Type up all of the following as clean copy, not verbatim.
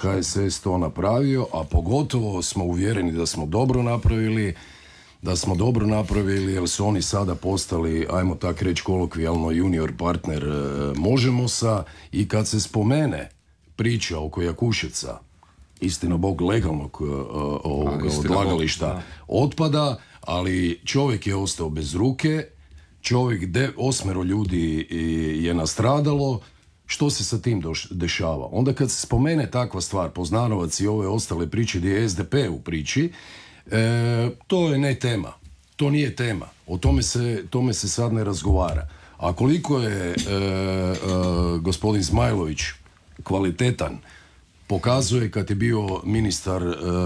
HSS to napravio, a pogotovo smo uvjereni da smo dobro napravili jer su oni sada postali, ajmo tak reći kolokvijalno, junior partner Možemosa, i kad se spomene priča oko Jakuševca, istina bog legalnog odlagališta otpada, ali čovjek je ostao bez ruke, 8 ljudi je nastradalo. Što se sa tim dešava? Onda kad se spomene takva stvar, Poznanovac i ove ostale priče gdje je SDP u priči, to je ne tema. To nije tema. O tome se sad ne razgovara. A koliko je gospodin Zmajlović kvalitetan, pokazuje kad je bio ministar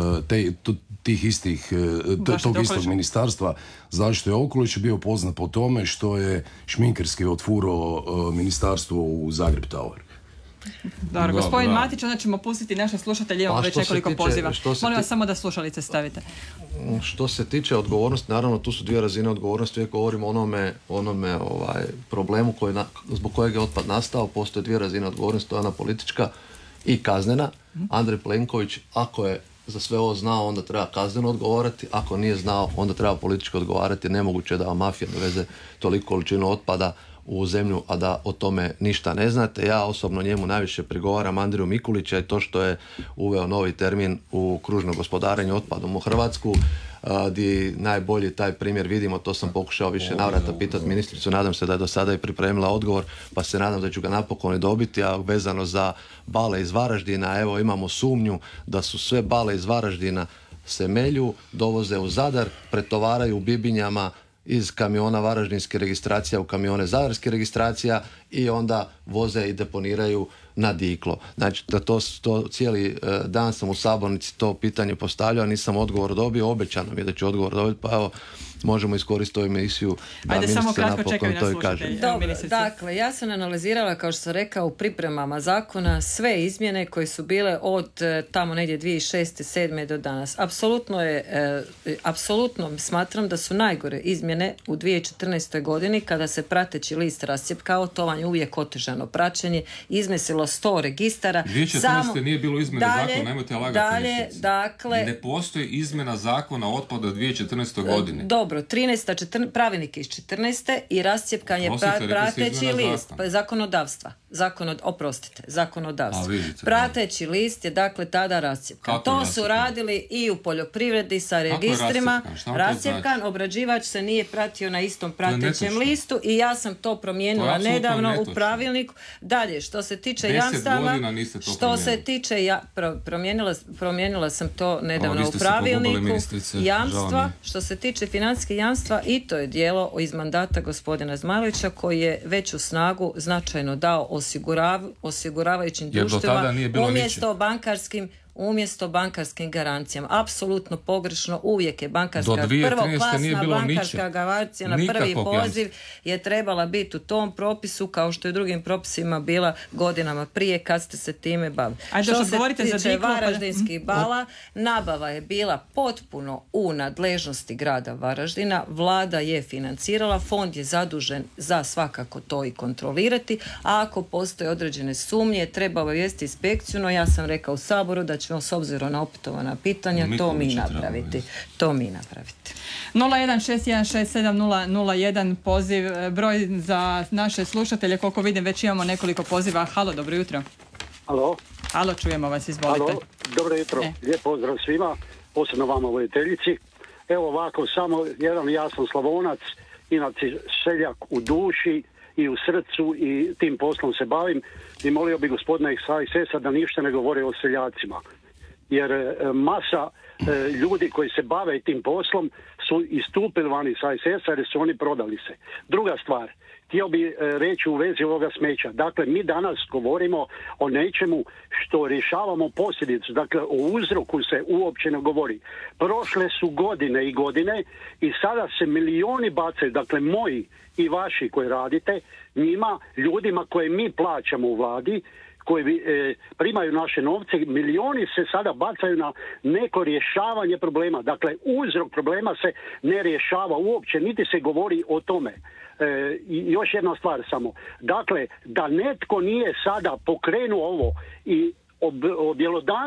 tog istog ministarstva zaštite okoliša, bio poznat po tome što je šminkerski otfurao ministarstvo u Zagreb Tower. Dobro, gospodin Matić, onda ćemo pustiti naše slušatelje, imamo već nekoliko poziva. Molim vas samo da slušalice stavite. Što se tiče odgovornosti, naravno tu su dvije razine odgovornosti. Uvijek govorimo o onome problemu zbog kojeg je otpad nastao. Postoje dvije razine odgovornosti, to je ona politička i kaznena. Andrej Plenković, ako je za sve ovo znao, onda treba kazneno odgovarati, ako nije znao, onda treba politički odgovarati. Nemoguće je da vam mafija doveze toliku količinu otpada u zemlju, a da o tome ništa ne znate. Ja osobno njemu najviše prigovaram Andriju Mikulića i to što je uveo novi termin u kružno gospodarenje otpadom u Hrvatsku, gdje najbolji taj primjer vidimo. To sam pokušao više navrata pitati ministricu, nadam se da je do sada i pripremila odgovor, pa se nadam da ću ga napokon i dobiti. A vezano za bale iz Varaždina, evo imamo sumnju da su sve bale iz Varaždina se melju, dovoze u Zadar, pretovaraju u Bibinjama iz kamiona varaždinske registracija u kamione zadarske registracija i onda voze i deponiraju na Diklo. Znači, da to cijeli dan sam u sabornici to pitanje postavljao, nisam odgovor dobio, obećano mi je da ću odgovor dobiti, pa evo, možemo iskoristiti ovu emisiju da ministrice napokon to i kaže. Dobro, dakle, ja sam analizirala, kao što sam rekao, u pripremama zakona sve izmjene koje su bile od tamo negdje 2006. 2007. do danas. Apsolutno smatram da su najgore izmjene u 2014. godini kada se prateći list rascjepkao, to vam je uvijek otežano praćenje, izmislilo 100 registara. 2014. nije bilo izmjene zakona, nemojte lagati. Dakle, ne postoji izmjena zakona o otpadu u 2014. godini. Dobro, 13. pravilnik iz 14. i rascjepkanje prateći list zakonodavstva. Zakonodavstva. Prateći list je dakle tada rascjepkan. To su radili i u poljoprivredi sa registrima. Rascjepkan, obrađivač se nije pratio na istom pratećem listu i ja sam to promijenila nedavno u pravilniku. Dalje, što se tiče jamstava, promijenila sam to nedavno u pravilniku. Jamstva, što se tiče financijskih jamstva, i to je dijelo iz mandata gospodina Zmajlovića koji je veću snagu značajno dao osiguravajućim društvima umjesto bankarskim garancijama. Apsolutno pogrešno, uvijek je prvoklasna bankarska garancija na prvi poziv je trebala biti u tom propisu kao što je u drugim propisima bila godinama prije kad ste se time bavili. Što se tiče varaždinskih bala, nabava je bila potpuno u nadležnosti grada Varaždina, vlada je financirala, fond je zadužen za svakako to i kontrolirati, a ako postoje određene sumnje treba obavijestiti inspekciju, no ja sam rekao u Saboru da ćemo s obzirom na opetovana pitanja to mi napraviti. 0161670001 poziv, broj za naše slušatelje, koliko vidim već imamo nekoliko poziva. Halo, dobro jutro. Halo, čujemo vas, izvolite. Halo, dobro jutro, lijep pozdrav svima, posebno vama voditeljici. Evo ovako, samo jedan, ja sam Slavonac, inače seljak u duši i u srcu i tim poslom se bavim i molio bi gospodina iz HSS-a da ništa ne govore o seljacima. Jer masa ljudi koji se bave tim poslom su istupili van iz HSS-a jer su oni prodali se. Druga stvar, htio bi reći u vezi ovoga smeća. Dakle, mi danas govorimo o nečemu što rješavamo posljedicu. Dakle, o uzroku se uopće ne govori. Prošle su godine i godine i sada se milioni bacaju, dakle moji i vaši koji radite, njima, ljudima koje mi plaćamo u vladi, koji primaju naše novce, milioni se sada bacaju na neko rješavanje problema. Dakle, uzrok problema se ne rješava uopće, niti se govori o tome. I još jedna stvar samo. Dakle, da netko nije sada pokrenuo ovo i objelodanio